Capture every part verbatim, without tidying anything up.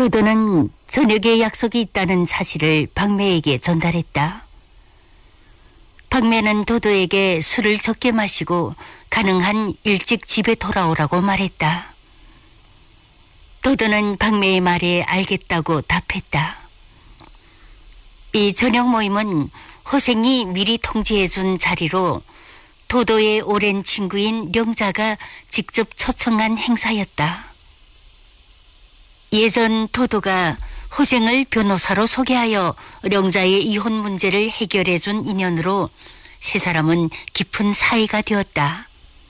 도도는 저녁에 약속이 있다는 사실을 박매에게 전달했다. 박매는 도도에게 술을 적게 마시고 가능한 일찍 집에 돌아오라고 말했다. 도도는 박매의 말에 알겠다고 답했다. 이 저녁 모임은 호생이 미리 통지해준 자리로 도도의 오랜 친구인 령자가 직접 초청한 행사였다. 예전 도도가 호생을 변호사로 소개하여 령자의 이혼 문제를 해결해준 인연으로 세 사람은 깊은 사이가 되었다.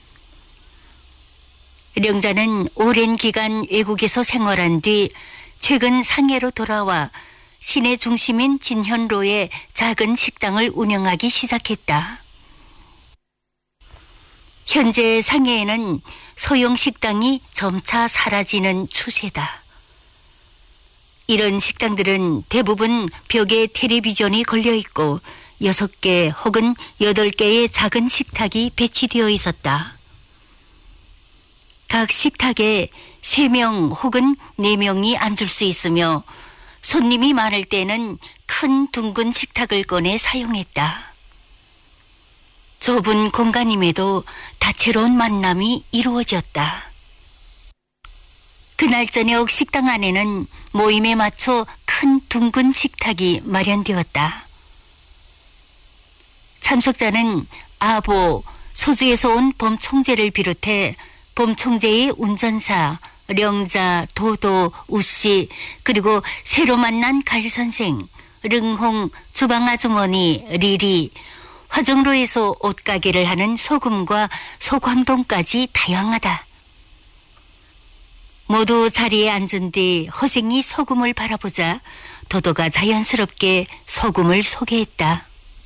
령자는 오랜 기간 외국에서 생활한 뒤 최근 상해로 돌아와 시내 중심인 진현로에 작은 식당을 운영하기 시작했다. 현재 상해에는 소형 식당이 점차 사라지는 추세다. 이런 식당들은 대부분 벽에 텔레비전이 걸려있고 여섯 개 혹은 여덟 개의 작은 식탁이 배치되어 있었다. 각 식탁에 세 명 혹은 네 명이 앉을 수 있으며 손님이 많을 때는 큰 둥근 식탁을 꺼내 사용했다. 좁은 공간임에도 다채로운 만남이 이루어졌다. 그날 저녁 식당 안에는 모임에 맞춰 큰 둥근 식탁이 마련되었다. 참석자는 아보, 소주에서 온 범총재를 비롯해 범총재의 운전사, 령자, 도도, 우씨, 그리고 새로 만난 갈선생, 릉홍, 주방아주머니, 리리, 화정로에서 옷가게를 하는 소금과 소광동까지 다양하다. 모두 자리에 앉은 뒤 호생이 소금을 바라보자 도도가 자연스럽게 소금을 소개했다.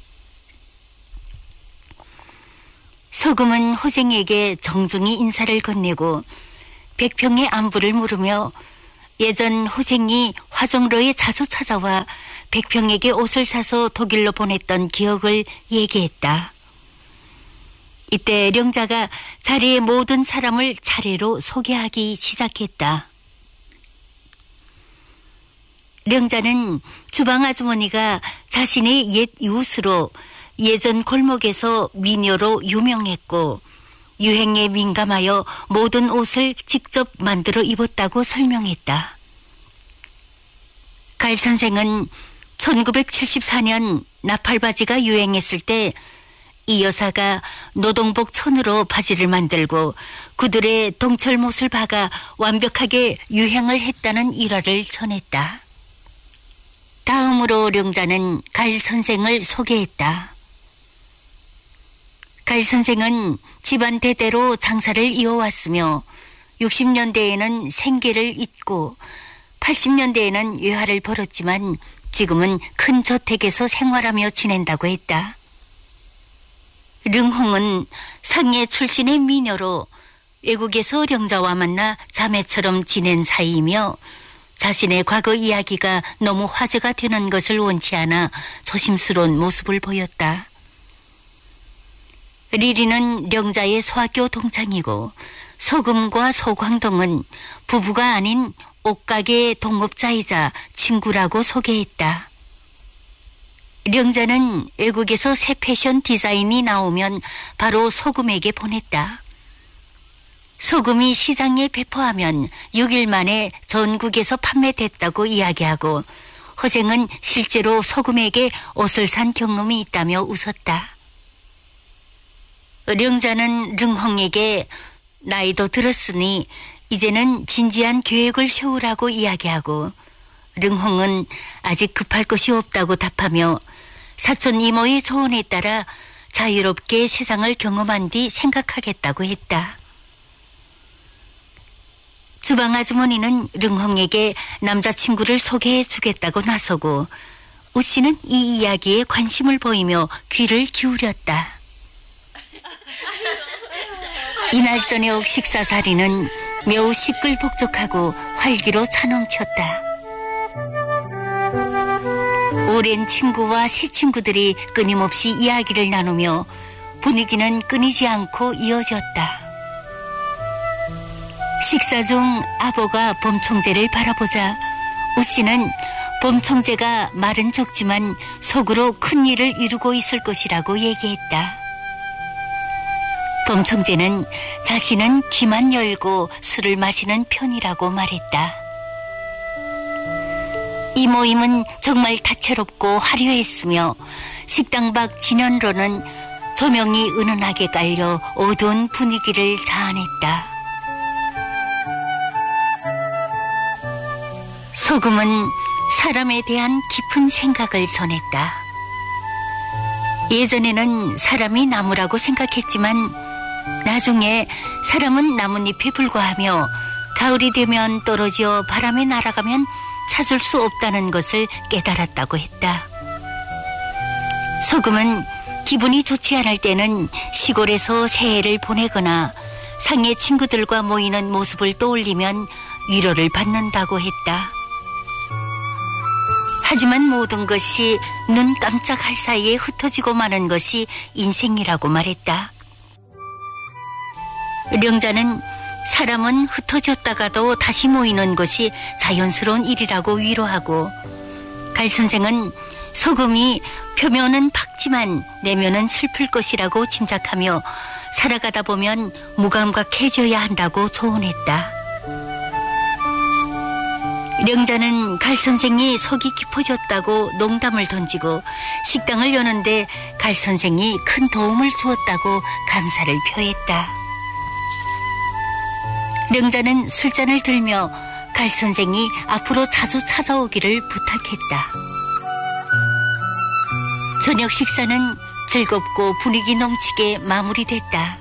소금은 호생에게 정중히 인사를 건네고 백평의 안부를 물으며 예전 호생이 화정로에 자주 찾아와 백평에게 옷을 사서 독일로 보냈던 기억을 얘기했다. 이때 령자가 자리의 모든 사람을 차례로 소개하기 시작했다. 령자는 주방 아주머니가 자신의 옛 이웃으로 예전 골목에서 미녀로 유명했고 유행에 민감하여 모든 옷을 직접 만들어 입었다고 설명했다. 갈 선생은 천구백칠십사 년 나팔바지가 유행했을 때 이 여사가 노동복 천으로 바지를 만들고 구들에 동철못을 박아 완벽하게 유행을 했다는 일화를 전했다. 다음으로 령자는 갈 선생을 소개했다. 갈 선생은 집안 대대로 장사를 이어왔으며 육십 년대에는 생계를 잇고 팔십 년대에는 외화를 벌었지만 지금은 큰 저택에서 생활하며 지낸다고 했다. 릉홍은 상해 출신의 미녀로 외국에서 령자와 만나 자매처럼 지낸 사이이며 자신의 과거 이야기가 너무 화제가 되는 것을 원치 않아 조심스러운 모습을 보였다. 리리는 령자의 소학교 동창이고 소금과 소광동은 부부가 아닌 옷가게 동업자이자 친구라고 소개했다. 령자는 외국에서 새 패션 디자인이 나오면 바로 소금에게 보냈다. 소금이 시장에 배포하면 육 일 만에 전국에서 판매됐다고 이야기하고 호생은 실제로 소금에게 옷을 산 경험이 있다며 웃었다. 령자는 릉홍에게 나이도 들었으니 이제는 진지한 계획을 세우라고 이야기하고 릉홍은 아직 급할 것이 없다고 답하며 사촌 이모의 조언에 따라 자유롭게 세상을 경험한 뒤 생각하겠다고 했다. 주방 아주머니는 릉홍에게 남자친구를 소개해 주겠다고 나서고 우씨는 이 이야기에 관심을 보이며 귀를 기울였다. 이날 저녁 식사 자리는 매우 시끌벅적하고 활기로 차넘쳤다. 오랜 친구와 새 친구들이 끊임없이 이야기를 나누며 분위기는 끊이지 않고 이어졌다. 식사 중 아버가 범총재를 바라보자 우씨는 봄총재가 말은 적지만 속으로 큰 일을 이루고 있을 것이라고 얘기했다. 봄총재는 자신은 귀만 열고 술을 마시는 편이라고 말했다. 이 모임은 정말 다채롭고 화려했으며 식당 밖 진연로는 조명이 은은하게 깔려 어두운 분위기를 자아냈다. 소금은 사람에 대한 깊은 생각을 전했다. 예전에는 사람이 나무라고 생각했지만 나중에 사람은 나뭇잎에 불과하며 가을이 되면 떨어져 바람에 날아가면 찾을 수 없다는 것을 깨달았다고 했다. 소금은 기분이 좋지 않을 때는 시골에서 새해를 보내거나 상해 친구들과 모이는 모습을 떠올리면 위로를 받는다고 했다. 하지만 모든 것이 눈 깜짝할 사이에 흩어지고 마는 것이 인생이라고 말했다. 령자는 사람은 흩어졌다가도 다시 모이는 것이 자연스러운 일이라고 위로하고, 갈 선생은 소금이 표면은 밝지만 내면은 슬플 것이라고 짐작하며 살아가다 보면 무감각해져야 한다고 조언했다. 령자는 갈 선생이 속이 깊어졌다고 농담을 던지고 식당을 여는데 갈 선생이 큰 도움을 주었다고 감사를 표했다. 령자는 술잔을 들며 갈 선생이 앞으로 자주 찾아오기를 부탁했다. 저녁 식사는 즐겁고 분위기 넘치게 마무리됐다.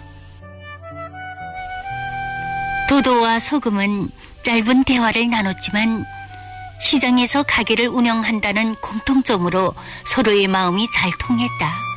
도도와 소금은 짧은 대화를 나눴지만 시장에서 가게를 운영한다는 공통점으로 서로의 마음이 잘 통했다.